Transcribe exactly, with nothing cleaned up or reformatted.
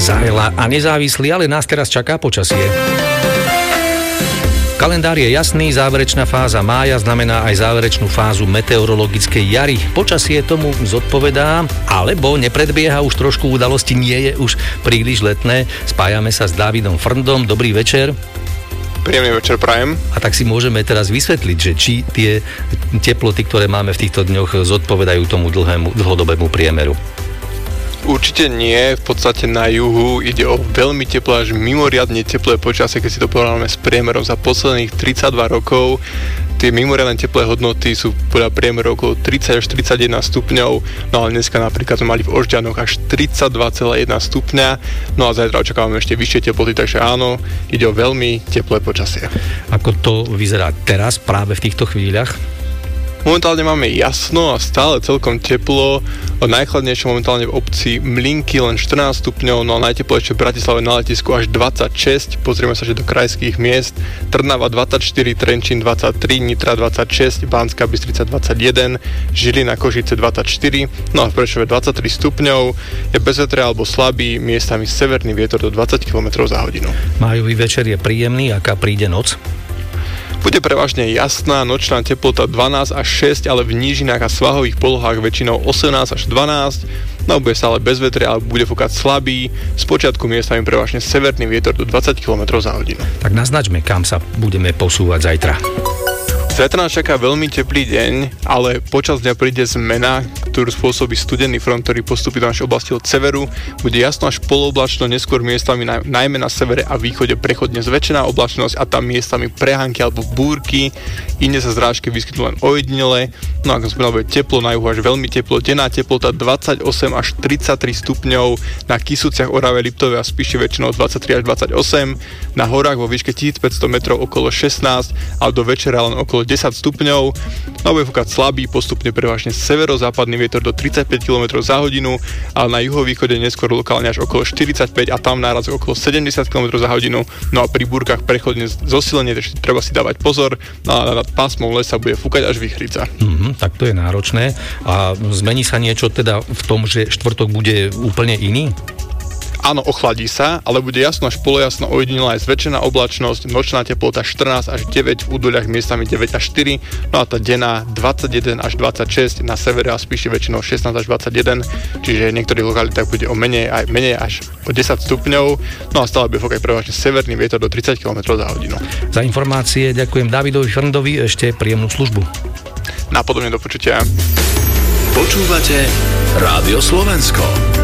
Zájla a nezávislí, ale nás teraz čaká počasie. Kalendár je jasný, záverečná fáza mája znamená aj záverečnú fázu meteorologickej jary. Počasie tomu zodpovedá, alebo nepredbieha už trošku udalosti, nie je už príliš letné. Spájame sa s Dávidom Frndom. Dobrý večer. Príjemný večer prajem. A tak si môžeme teraz vysvetliť, že či tie teploty, ktoré máme v týchto dňoch, zodpovedajú tomu dlhému, dlhodobému priemeru. Určite nie, v podstate na juhu ide o veľmi teplé až mimoriadne teplé počasie, keď si to porovnáme s priemerom za posledných tridsaťdva rokov. Tie mimoriadne teplé hodnoty sú podľa priemeru okolo tridsať až tridsaťjeden stupňov, no ale dneska napríklad sme mali v Ožďanoch až tridsaťdva celá jeden stupňa, no a zajtra očakávame ešte vyššie teploty, takže áno, ide o veľmi teplé počasie. Ako to vyzerá teraz, práve v týchto chvíľach? Momentálne máme jasno a stále celkom teplo. Najchladnejšie momentálne v obci Mlynky len štrnásť stupňov, no a najteplejšie v Bratislave na letisku až dvadsaťšesť. Pozrieme sa, že do krajských miest. Trnava dvadsaťštyri, Trenčín dvadsaťtri, Nitra dvadsaťšesť, Banská Bystrica dvadsaťjeden, Žilina, Košice dvadsaťštyri, no a v Prešove dvadsaťtri stupňov. Je bez vetra alebo slabý, miestami severný vietor do dvadsať kilometrov za hodinu. Májový večer je príjemný, aká príde noc? Bude prevažne jasná, nočná teplota dvanásť až šesť, ale v nížinách a svahových polohách väčšinou osemnásť až dvanásť. No bude stále bez vetria, ale bude fúkať slabý. Spočiatku miestami prevažne severný vietor do dvadsať kilometrov za hodinu. Tak naznačme, kam sa budeme posúvať zajtra. Zajtra nás čaká veľmi teplý deň, ale počas dňa príde zmena, ktorú spôsobí studený front, ktorý postupí do našej oblasti od severu. Bude jasno až polooblačno, neskôr miestami najmä na severe a východe prechodne zväčšená oblačnosť a tam miestami prehánky alebo búrky. Inde sa zrážky vyskytnú len ojedinele. No ako sme bude teplo, na juhu až veľmi teplo. Denná teplota dvadsaťosem až tridsaťtri stupňov, na Kysuciach, Orave, Liptove a Spiši väčšinou dvadsaťtri až dvadsaťosem, na horách vo výške tisícpäťsto metrov okolo šestnásť, ale do večera len okolo desať stupňov. No bude fúkať slabý, postupne prevažne severozápadný vietor do tridsaťpäť kilometrov za hodinu, ale na juhovýchode neskôr lokálne až okolo štyridsaťpäť a tam náraz okolo sedemdesiat kilometrov za hodinu. No a pri búrkach prechodne zosilenie, takže treba si dávať pozor. No a nad pásmom lesa bude fúkať až vichrica. Mm-hmm, tak to je náročné. A zmení sa niečo teda v tom, že štvrtok bude úplne iný? Áno, ochladí sa, ale bude jasno až polojasno, ojedinelá aj zväčšená oblačnosť, nočná teplota štrnásť až deväť, v údoľach miestami deväť až štyri, no a tá denná dvadsaťjeden až dvadsaťšesť, na severe a Spiši väčšinou šestnásť až dvadsaťjeden, čiže v niektorých lokalitách bude o menej, aj menej až o desať stupňov, no a stále bude fúkať prevažne severný vietor do tridsať kilometrov za hodinu. Za informácie ďakujem Dávidovi Frndovi, ešte príjemnú službu. Napodobne do počutia. Počúvate Rádio Slovensko.